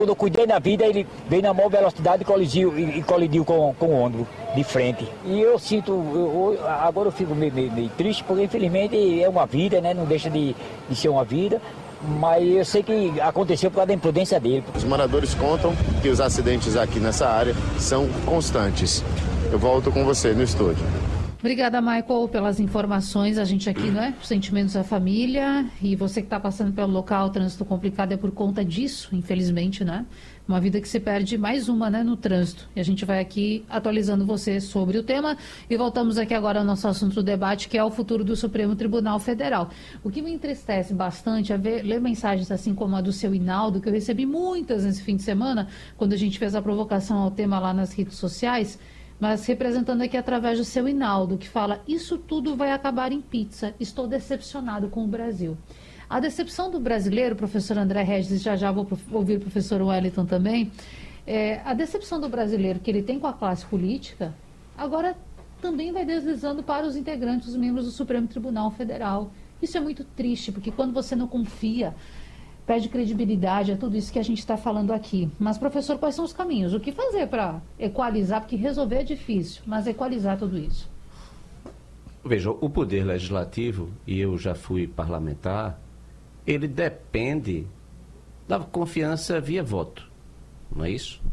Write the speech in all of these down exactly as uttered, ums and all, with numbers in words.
Quando eu cuidei da vida, ele veio na maior velocidade e colidiu, e, e colidiu com, com o ônibus de frente. E eu sinto, eu, eu, agora eu fico meio, meio, meio triste, porque infelizmente é uma vida, né? Não deixa de, de ser uma vida. Mas eu sei que aconteceu por causa da imprudência dele. Os moradores contam que os acidentes aqui nessa área são constantes. Eu volto com você no estúdio. Obrigada, Michael, pelas informações. A gente aqui, né? Sentimentos da família. E você que está passando pelo local, o trânsito complicado é por conta disso, infelizmente, né? Uma vida que se perde, mais uma, né, no trânsito. E a gente vai aqui atualizando você sobre o tema. E voltamos aqui agora ao nosso assunto do debate, que é o futuro do Supremo Tribunal Federal. O que me entristece bastante é ver, ler mensagens assim como a do seu Hinaldo, que eu recebi muitas nesse fim de semana, quando a gente fez a provocação ao tema lá nas redes sociais, mas representando aqui através do seu Hinaldo, que fala: isso tudo vai acabar em pizza, estou decepcionado com o Brasil. A decepção do brasileiro, professor André Regis, já já vou ouvir o professor Wellington também, é, a decepção do brasileiro que ele tem com a classe política, agora também vai deslizando para os integrantes, os membros do Supremo Tribunal Federal. Isso é muito triste, porque quando você não confia, perde credibilidade, é tudo isso que a gente está falando aqui. Mas, professor, quais são os caminhos? O que fazer para equalizar? Porque resolver é difícil, mas equalizar tudo isso. Veja, o poder legislativo, e eu já fui parlamentar, ele depende da confiança via voto, não é isso?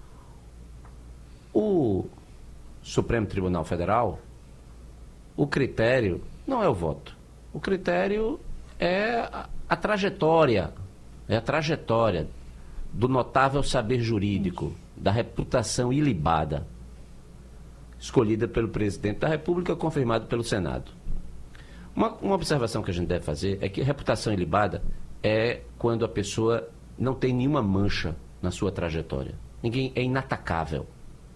O Supremo Tribunal Federal, o critério não é o voto. O critério é a, a trajetória, é a trajetória do notável saber jurídico, da reputação ilibada, escolhida pelo presidente da República, confirmado pelo Senado. Uma, uma observação que a gente deve fazer é que a reputação ilibada é quando a pessoa não tem nenhuma mancha na sua trajetória. Ninguém é inatacável.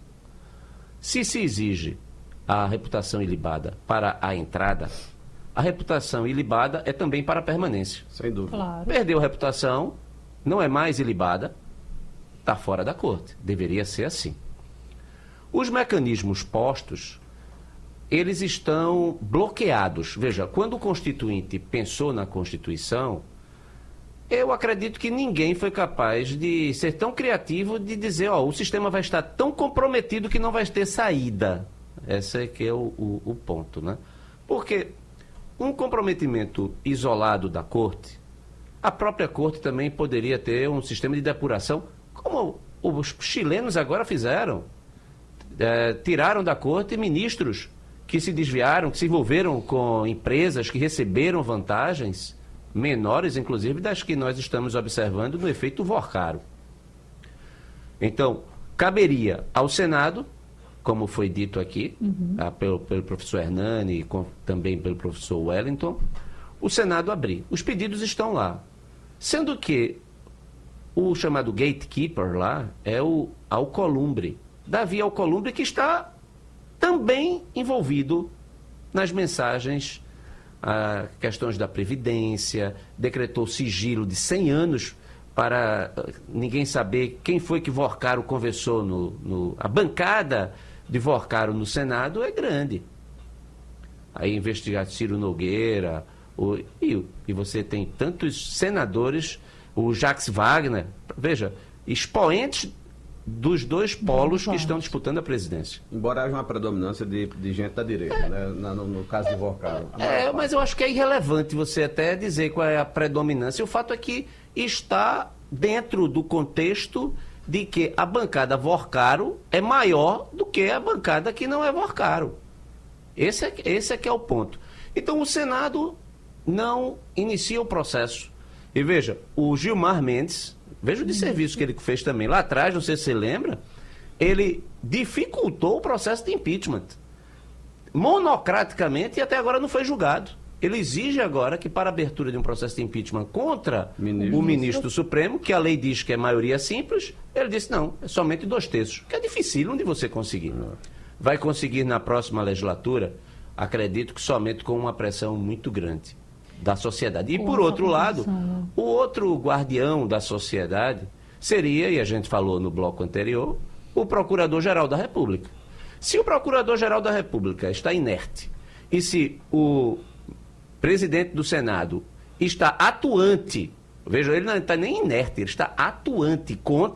Se se exige a reputação ilibada para a entrada, a reputação ilibada é também para a permanência. Sem dúvida. Claro. Perdeu a reputação, não é mais ilibada, está fora da corte. Deveria ser assim. Os mecanismos postos, eles estão bloqueados. Veja, quando o Constituinte pensou na Constituição, eu acredito que ninguém foi capaz de ser tão criativo de dizer, ó, o sistema vai estar tão comprometido que não vai ter saída. Esse é que é o, o, o ponto, né? Porque um comprometimento isolado da Corte, a própria Corte também poderia ter um sistema de depuração, como os chilenos agora fizeram. É, tiraram da Corte ministros que se desviaram, que se envolveram com empresas que receberam vantagens menores, inclusive, das que nós estamos observando no efeito Vorcaro. Então, caberia ao Senado, como foi dito aqui, uhum. ah, pelo, pelo professor Hernani e com, também pelo professor Wellington, o Senado abrir. Os pedidos estão lá. Sendo que o chamado gatekeeper lá é o Alcolumbre, Davi Alcolumbre, que está também envolvido nas mensagens, ah, questões da Previdência, decretou sigilo de cem anos para ninguém saber quem foi que Vorcaro conversou no... no a bancada de Vorcaro no Senado é grande. Aí investigar Ciro Nogueira, o, e, e você tem tantos senadores, o Jacques Wagner, veja, expoentes dos dois polos que estão disputando a presidência. Embora haja uma predominância de, de gente da direita, é. né? no, no caso de Vorcaro. É, mas eu acho que é irrelevante você até dizer qual é a predominância. O fato é que está dentro do contexto de que a bancada Vorcaro é maior do que a bancada que não é Vorcaro. Esse é, esse é que é o ponto. Então o Senado não inicia o processo. E veja, o Gilmar Mendes, veja o de serviço que ele fez também. Lá atrás, não sei se você lembra, ele dificultou o processo de impeachment. Monocraticamente, e até agora não foi julgado. Ele exige agora que, para a abertura de um processo de impeachment contra ministro. o ministro do Supremo, que a lei diz que é maioria simples, ele disse, não, é somente dois terços. Que é difícil de você conseguir. Vai conseguir na próxima legislatura, acredito que somente com uma pressão muito grande da sociedade. E, por outro lado, o outro guardião da sociedade seria, e a gente falou no bloco anterior, o Procurador-Geral da República. Se o Procurador-Geral da República está inerte, e se o presidente do Senado está atuante, veja, ele não está nem inerte, ele está atuante contra